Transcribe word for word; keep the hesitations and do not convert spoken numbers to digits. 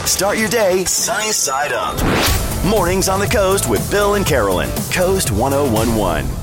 Start your day sunny side up. Mornings on the Coast with Bill and Carolyn. Coast ten eleven.